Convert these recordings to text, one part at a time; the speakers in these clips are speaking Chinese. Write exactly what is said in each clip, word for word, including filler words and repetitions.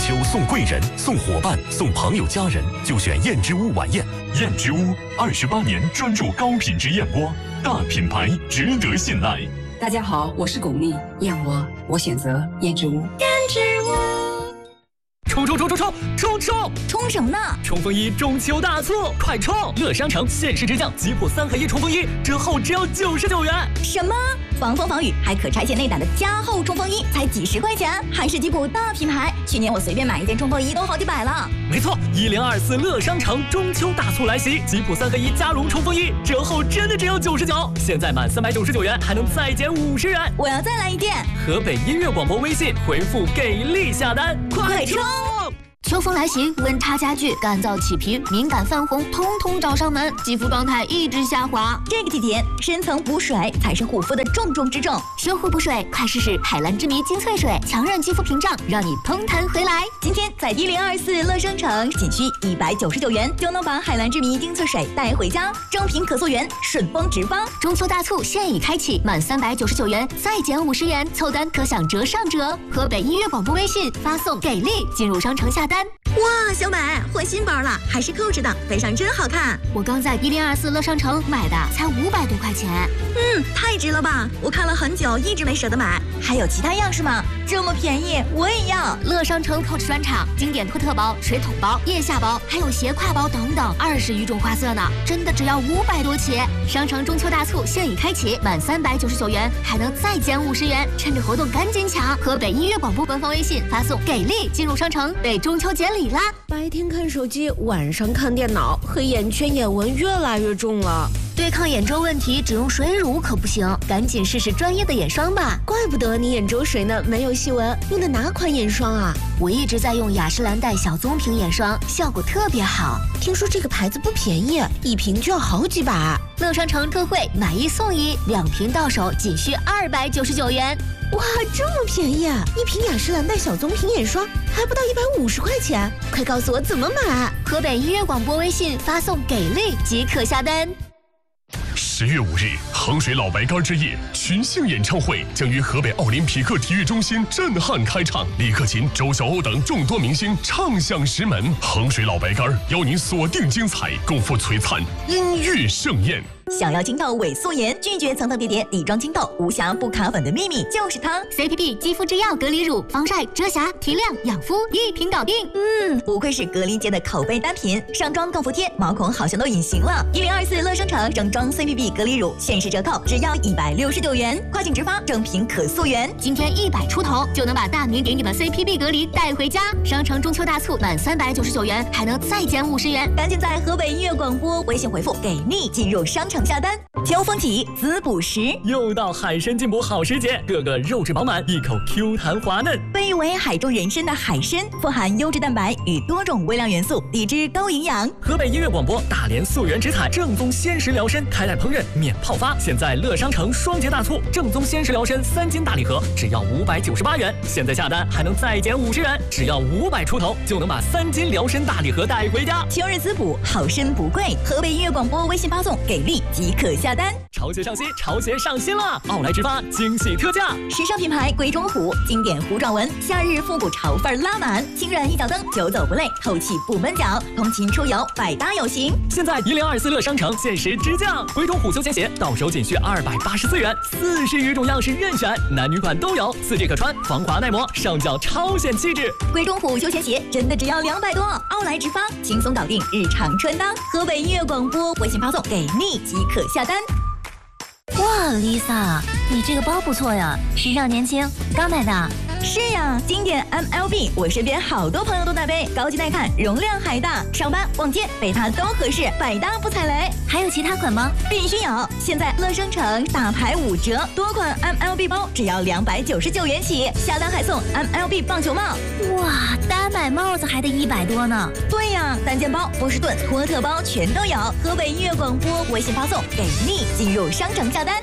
秋送贵人、送伙伴、送朋友家人，就选燕之屋晚宴。燕之屋二十八年专注高品质燕窝，大品牌值得信赖。 大家好，我是巩俐，燕窝我选择燕之屋。 燕之屋。冲冲冲冲冲冲冲！ 冲什么呢？ 冲锋衣中秋大促，快冲！乐商城限时直降吉普三合一冲锋衣，折后只要九十九元。 什么？防风防雨还可拆卸内胆的加厚冲锋衣，才几十块钱，还是吉普大品牌。去年我随便买一件冲锋衣都好几百了。 没错，一零二四乐商城中秋大促来袭，吉普三合一加绒冲锋衣折后真的只有九十九，现在满三百九十九元还能再减五十元。 我要再来一件。 河北音乐广播微信回复给力下单，快冲！ 秋风来袭，温差加剧，干燥起皮，敏感泛红，通通找上门，肌肤状态一直下滑。 这个季节，深层补水才是护肤的重中之重。 修护补水，快试试海蓝之谜精粹水，强韧肌肤屏障，让你嘭弹回来。 今天在一零二四乐商城，仅需一百九十九元就能把海蓝之谜精粹水带回家，正品可溯源，顺丰直发。 中秋大促现已开启，满三百九十九元再减五十元，凑单可享折上折。河北音乐广播微信发送给力进入商城下单。 哇，小美换新包了，还是扣着的，背上真好看。 我刚在一零二四乐商城买的，才五百多块钱。 嗯，太值了吧！我看了很久，一直没舍得买。还有其他样式吗？这么便宜，我也要。 乐商城 Coach 专场，经典托特包、水桶包、腋下包，还有斜挎包等等，二十余种花色呢，真的只要五百多起。商城中秋大促现已开启，满三百九十九元还能再减五十元，趁着活动赶紧抢！河北音乐广播官方微信发送给力进入商城，为中秋节礼啦！ 白天看手机，晚上看电脑，黑眼圈、眼纹越来越重了。 对抗眼周问题，只用水乳可不行，赶紧试试专业的眼霜吧。 怪不得你眼周水呢没有细纹，用的哪款眼霜啊？ 我一直在用雅诗兰黛小棕瓶眼霜，效果特别好。 听说这个牌子不便宜，一瓶就要好几百。 乐商城特惠，买一送一，两瓶到手仅需二百九十九元。 哇，这么便宜啊！一瓶雅诗兰黛小棕瓶眼霜还不到一百五十块钱，快告诉我怎么买！ 河北音乐广播微信发送给力即可下单。 十月五日，衡水老白干之夜群星演唱会将于河北奥林匹克体育中心震撼开唱，李克勤、周晓鸥等众多明星唱响石门。衡水老白干邀您锁定精彩，共赴璀璨音乐盛宴。 想要清透伪素颜，拒绝层层叠叠底妆清透，无瑕不卡粉的秘密就是它 ！C P B 肌肤之钥隔离乳，防晒、遮瑕、提亮、养肤，一瓶搞定。 嗯，不愧是隔离界的口碑单品，上妆更服帖，毛孔好像都隐形了。一零二四乐商城正装 C P B 隔离乳限时折扣，只要一百六十九元，跨境直发，正品可溯源。 今天一百出头就能把大名鼎鼎的 C P B 隔离带回家。商城中秋大促满三百九十九元还能再减五十元， 赶紧在河北音乐广播微信回复给力进入商城下单。秋风起，滋补时， 又到海参进补好时节，个个肉质饱满，一口 Q 弹滑嫩。 被誉为海中人参的海参，富含优质蛋白与多种微量元素，抵制高营养。 河北音乐广播大连溯源植采正宗鲜食疗参，开袋烹饪免泡发。现在乐商城双节大促，正宗鲜食疗参三斤大礼盒只要五百九十八元，现在下单还能再减五十元，只要五百出头就能把三斤疗参大礼盒带回家。 秋日滋补，好参不贵。河北音乐广播微信发送给力即可下单。 潮鞋上新，潮鞋上新了！奥莱直发惊喜特价， 时尚品牌鬼冢虎，经典弧状纹，夏日复古潮范拉满，轻软一脚蹬，久走不累，透气不闷脚，通勤出游百搭有型。 现在一零二四乐商城限时直降，鬼冢虎休闲鞋到手仅需二百八十四元，四十余种样式任选，男女款都有，四季可穿，防滑耐磨，上脚超显气质。 鬼冢虎休闲鞋真的只要两百多，奥莱直发轻松搞定日常穿搭。河北音乐广播微信发送给力即可下单。 哇 ，Lisa， 你这个包不错呀，时尚年轻，刚买的。 是呀，经典 M L B， 我身边好多朋友都在背，高级耐看，容量还大，上班逛街背它都合适，百搭不踩雷。 还有其他款吗？ 必须有！现在乐商城大牌五折，多款 M L B 包只要两百九十九元起，下单还送 M L B 棒球帽。 哇，单买帽子还得一百多呢。 对呀，单肩包、波士顿、托特包全都有。河北音乐广播微信发送给力进入商城下单。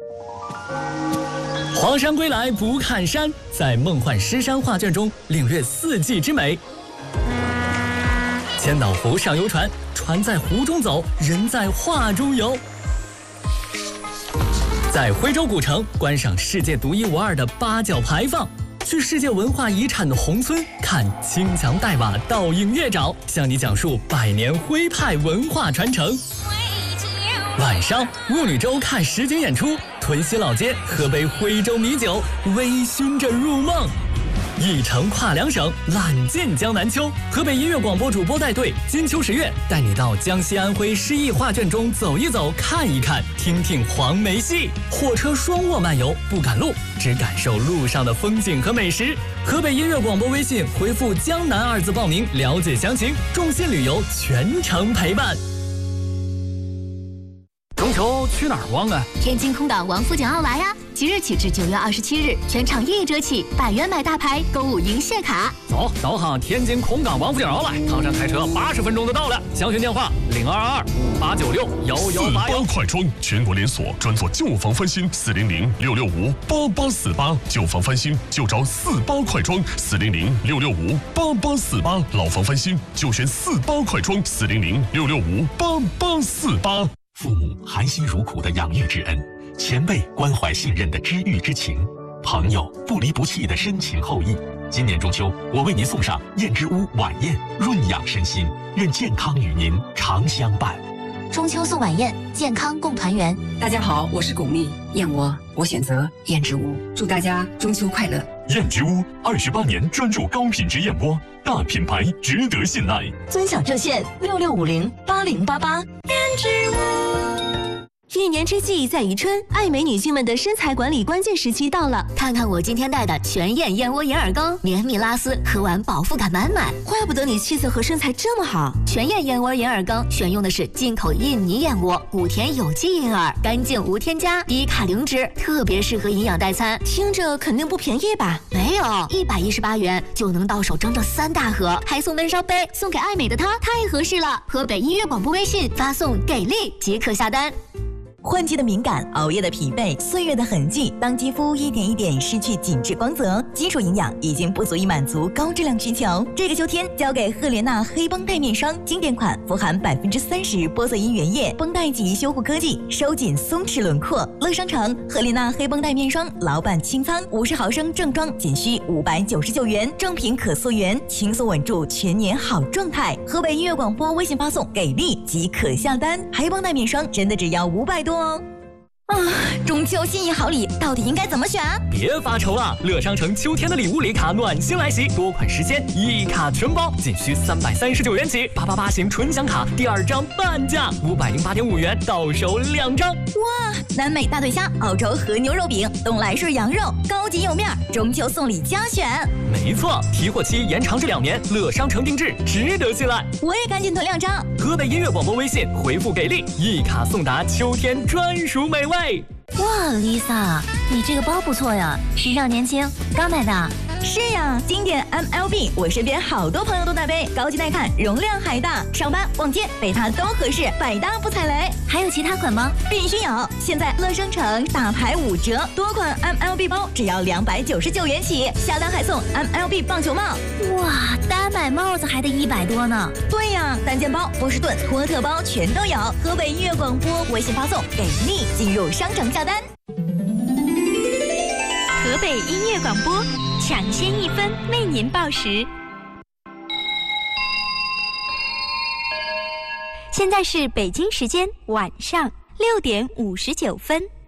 黄山归来不看山，在梦幻诗山画卷中领略四季之美。千岛湖上游船，船在湖中走，人在画中游。在徽州古城观赏世界独一无二的八角牌坊， 去世界文化遗产的宏村看青墙黛瓦倒映月沼，向你讲述百年徽派文化传承。晚上雾里洲看实景演出，屯溪老街喝杯徽州米酒，微醺着入梦。一程跨两省，揽尽江南秋。河北音乐广播主播带队，金秋十月带你到江西安徽诗意画卷中走一走、看一看、听听黄梅戏。火车双卧漫游，不赶路，只感受路上的风景和美食。河北音乐广播微信回复“江南”二字报名，了解详情。众信旅游全程陪伴。 中秋去哪儿逛啊？ 天津空港王府井奥莱呀！即日起至九月二十七日，全场一折起，百元买大牌，购物赢谢卡。 走，导航天津空港王府井奥莱，唐山开车八十分钟就到了。详询电话零二二五八九六幺幺八幺。 四八快装全国连锁，专做旧房翻新，四零零六六五八八四八。旧房翻新就找四八快装，四零零六六五八八四八。老房翻新就选四八快装，四零零六六五八八四八。 父母含辛茹苦的养育之恩，前辈关怀信任的知遇之情，朋友不离不弃的深情厚谊。今年中秋，我为您送上燕之屋晚宴，润养身心，愿健康与您常相伴。 中秋送晚宴，健康共团圆。 大家好，我是巩俐，燕窝我选择燕之屋，祝大家中秋快乐。 燕之屋二十八年专注高品质燕窝，大品牌值得信赖。 尊享热线六六五零八零八八。燕之屋。一年之计在于春，爱美女性们的身材管理关键时期到了。 看看我今天带的全燕燕窝银耳羹，绵密拉丝，喝完饱腹感满满。 怪不得你气色和身材这么好。 全燕燕窝银耳羹选用的是进口印尼燕窝，古田有机银耳，干净无添加，低卡零脂，特别适合营养代餐。 听着肯定不便宜吧？ 没有，一百一十八元就能到手整整三大盒，还送温烧杯，送给爱美的她太合适了。河北音乐广播微信发送给力即可下单。 换季的敏感，熬夜的疲惫，岁月的痕迹，当肌肤一点一点失去紧致光泽，基础营养已经不足以满足高质量需求。这个秋天，交给赫莲娜黑绷带面霜，经典款，富含百分之三十玻色因原液，绷带级修护科技，收紧松弛轮廓。乐商城赫莲娜黑绷带面霜，老板清仓，五十毫升正装仅需五百九十九元，正品可溯源，轻松稳住全年好状态。河北音乐广播微信发送给力即可下单，黑绷带面霜真的只要五百多。 啊，中秋心意好礼到底应该怎么选？ 别发愁了，乐商城秋天的礼物礼卡暖心来袭，多款时间一卡全包，仅需三百三十九元起。八八八型纯享卡第二张半价，五百零八点五元到手两张。 哇，南美大对虾、澳洲和牛肉饼、东来顺羊肉，高级有面，中秋送礼加选。 没错，提货期延长至两年，乐商城定制，值得信赖。 我也赶紧囤两张。 河北音乐广播微信回复给力，一卡送达秋天专属美味。 哇 ，Lisa， 你这个包不错呀，时尚年轻，刚买的。 是呀，经典 M L B， 我身边好多朋友都在背，高级耐看，容量还大，上班逛街背它都合适，百搭不踩雷。 还有其他款吗？ 必须有！现在乐商城大牌五折，多款 M L B 包只要两百九十九元起，下单还送 M L B 棒球帽。 哇，单买帽子还得一百多呢。 对呀，单肩包、波士顿、托特包全都有。河北音乐广播微信发送给力，进入商城下单。 河北音乐广播，抢先一分为您报时。现在是北京时间晚上六点五十九分。